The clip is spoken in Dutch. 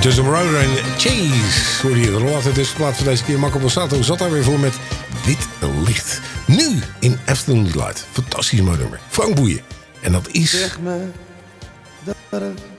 Tussen Marauder en Chase hoorde je de rol. De plaats van deze keer. Marco Borsato zat daar weer voor met Dit Licht. Nu in Afternoon Delight. Fantastisch mooi nummer. Frank Boeien. En dat is... Zeg me dat